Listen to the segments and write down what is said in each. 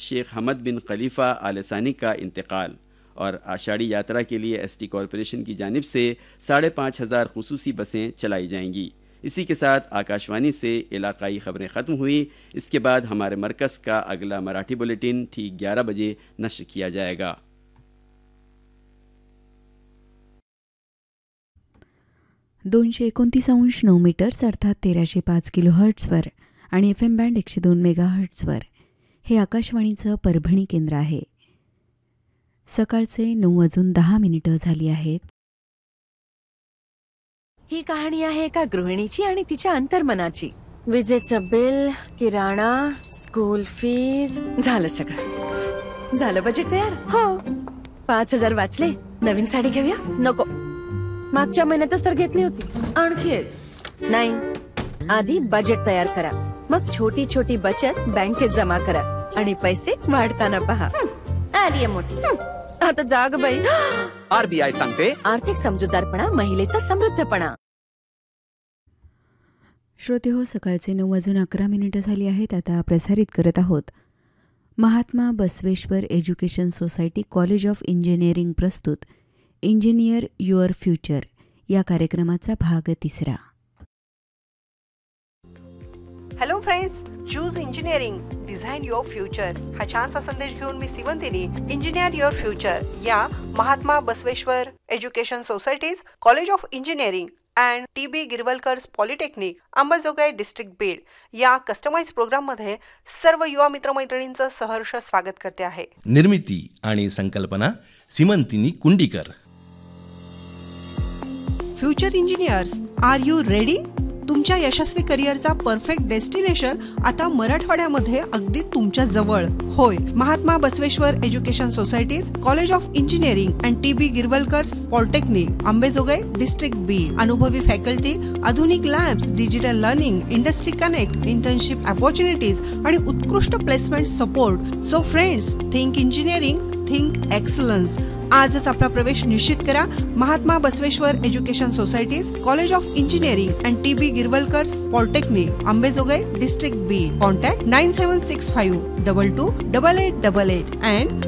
शेख हमद बिन Khalifa आल सानी का इंतकाल। और आषाढ़ी यात्रा के लिए एसटी कॉरपोरेशन की जानिब से 5,500 खुसूसी बसें चलाई जाएंगी। इसी के साथ आकाशवाणी से इलाकाई खबरें ख़त्म हुई। इसके बाद हमारे मरकज़ का अगला मराठी बुलेटिन ठीक 11 बजे नश्र किया जाएगा। 229.9 मीटर्स अर्थात 1305 किलोहर्ट्झवर आणि FM बँड 102 मेगाहर्ट्झवर हे आकाशवाणीचं परभणी केंद्र आहे. सकाळचे 9:10 झाली आहेत. ही कहाणी आहे एका गृहिणीची आणि तिच्या अंतर्मनाची. विजेचं बिल, किराणा, स्कूल फीस, झालं सगळं. झालं बजेट तयार? हो. 5,000 वाचले. नवीन साडी घेऊया? नको. मागच्या महिन्यातच तर घेतली होती. आणखी एक? नाही. आधी बजेट तयार करा, मग छोटी छोटी बचत बँकेत जमा करा आणि पैसे वाढताना पहा. आली मोठी. आता जाग बाई. आरबीआय सांगते, आर्थिक समजूतदारपणा महिलेचा समृद्धपणा. श्रोते हो, सकाळचे 9:11 झाली आहेत. आता प्रसारित करत आहोत Mahatma Basaveshwar education society college of engineering प्रस्तुत इंजिनियर युअर फ्युचर या कार्यक्रमाचा भाग 3. Hello friends, choose engineering, design your future हा छानसा संदेश घेऊन मी सिवंतिनी इंजिनियर युअर फ्युचर या Mahatma Basaveshwar education societies college of engineering and TB गिरवलकर्स polytechnic Ambajogai district Beed या कस्टमाइज प्रोग्राममध्ये सर्व युवा मित्रमैत्रिणींचं सहर्ष स्वागत करते आहे. निर्मिती आणि संकल्पना Simantini कुंडीकर. Future engineers, R you ready? तुमच्या यशस्वी करिअरचा परफेक्ट डेस्टिनेशन आता मराठवाड्यामध्ये अगदी तुमच्या जवळ. होय, Mahatma Basaveshwar education societies college of engineering and TB गिरवलकर्स polytechnic Ambejogai district Beed. अनुभवी फॅकल्टी, आधुनिक labs, digital learning, industry connect, internship opportunities आणि उत्कृष्ट placement support. So friends, think engineering, think excellence. आजच आपला प्रवेश निश्चित करा Mahatma Basaveshwar education societies college of engineering and TB गिरवलकर्स polytechnic Ambejogai district Beed. Contact 9765228888 and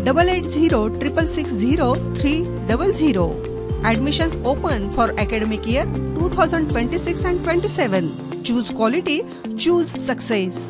8806603000. Admissions open for academic year 2026 and 27. Choose quality, choose success.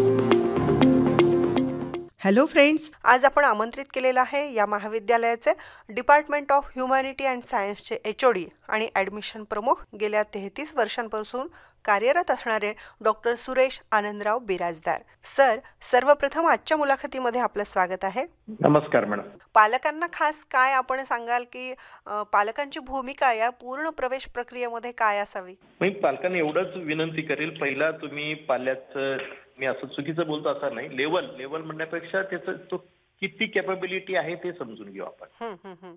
Hello friends, आज आपण आमंत्रित केलेलं आहे या महाविद्यालयाचे department of humanity and सायन्सचे HOD आणि ॲडमिशन प्रमुख गेल्या 33 वर्षांपासून कार्यरत असणारे डॉक्टर सुरेश आनंदराव बिराजदार. सर, सर्वप्रथम आजच्या मुलाखतीमध्ये आपलं स्वागत आहे. नमस्कार मॅडम. पालकांना खास काय आपण सांगाल की पालकांची भूमिका या पूर्ण प्रवेश प्रक्रियेमध्ये काय असावी? मी पालकांना एवढंच विनंती करेल, पहिला तुम्ही पाल्याचं, मी असं चुकीचं बोलतो असं नाही, लेवल म्हणण्यापेक्षा त्याचं तो किती कॅपेबिलिटी आहे ते समजून घेऊ आपण.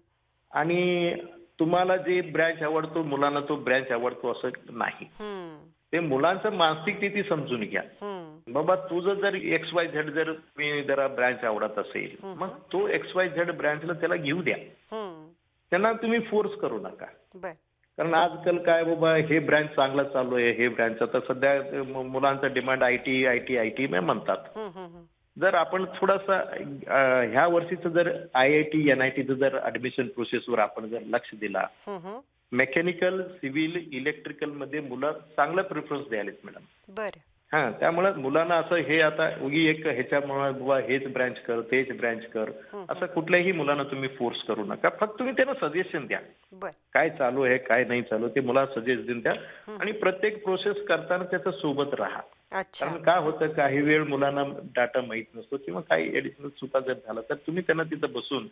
आणि तुम्हाला जे ब्रँच आवडतो, मुलांना तो ब्रँच आवडतो असं नाही. ते मुलांचं मानसिक स्थिती समजून घ्या. बाबा तुझं जर XYZ जर जरा ब्रँच आवडत असेल, मग तो XYZ ब्रँचला त्याला घेऊ द्या. त्यांना तुम्ही फोर्स करू नका. कारण आजकाल काय बाबा हे ब्रँच चांगला चालू आहे, हे ब्रँच आता सध्या मुलांचा डिमांड IT म्हणतात. जर आपण थोडासा ह्या वर्षीचं जर IIT NITचं जर ऍडमिशन प्रोसेसवर आपण जर लक्ष दिला, मेकॅनिकल, सिव्हिल, इलेक्ट्रिकल मध्ये मुलं चांगला प्रेफरन्स द्यायलेत मॅडम. बरं. त्यामुळे मुलांना असं हे आता उगी एक ह्याच्यामुळे बाबा हेच ब्रँच कर, तेच ब्रँच कर, असं कुठल्याही मुलांना तुम्ही फोर्स करू नका. फक्त तुम्ही त्यांना सजेशन द्या, काय चालू आहे काय नाही चालू ते मुलांना सजेशन द्या. आणि प्रत्येक प्रोसेस करताना त्याच्या सोबत राहा. कारण काय होतं, काही वेळ मुलांना डाटा माहित नसतो किंवा काही एडिशनल चुका जर झाला तर तुम्ही त्यांना तिथं बसून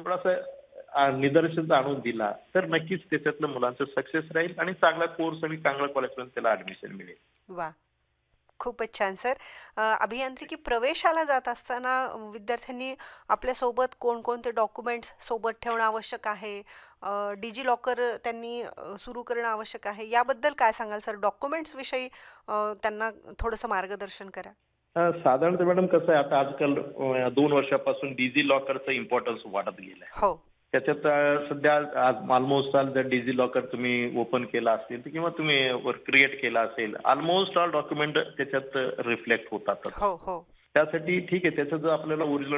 थोडासा निदर्शन आणून दिला तर नक्कीच त्याच्यातलं मुलांचं सक्सेस राहील आणि चांगला कोर्स आणि चांगल्या कॉलेजमध्ये त्याला ऍडमिशन मिळेल. वा, खूपच छान सर. अभियांत्रिकी प्रवेशाला जात असताना विद्यार्थ्यांनी आपल्यासोबत कोणकोणते डॉक्युमेंट्स सोबत ठेवणं आवश्यक आहे, डिजी लॉकर त्यांनी सुरू करणं आवश्यक आहे, याबद्दल काय सांगाल सर? डॉक्युमेंट्स विषयी त्यांना थोडंसं मार्गदर्शन करा. साधारणतः मॅडम कसं आहे, आता आजकाल 2 वर्षापासून डिजी लॉकरचं इम्पॉर्टन्स वाढत गेलं आहे. हो. त्याच्यात सध्या आज ऑलमोस्ट ऑल जर डिजी लॉकर तुम्ही ओपन केला असेल किंवा तुम्ही क्रिएट केला असेल, ऑलमोस्ट ऑल डॉक्युमेंट त्याच्यात रिफ्लेक्ट होतात. हो हो. त्यासाठी ठीक आहे, त्याचं जर आपल्याला ओरिजिनल